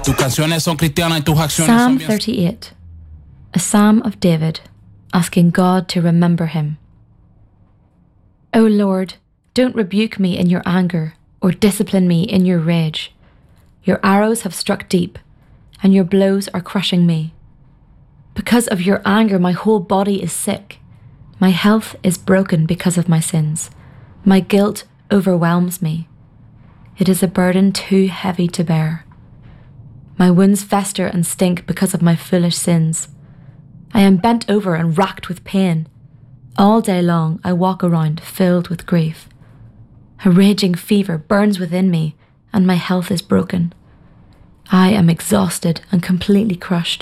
Tus canciones son cristianas y tus acciones Psalm son bien... 38, a psalm of David, asking God to remember him. O Lord, don't rebuke me in your anger, or discipline me in your rage. Your arrows have struck deep, and your blows are crushing me. Because of your anger, my whole body is sick. My health is broken because of my sins. My guilt overwhelms me. It is a burden too heavy to bear. My wounds fester and stink because of my foolish sins. I am bent over and racked with pain. All day long I walk around filled with grief. A raging fever burns within me, and my health is broken. I am exhausted and completely crushed.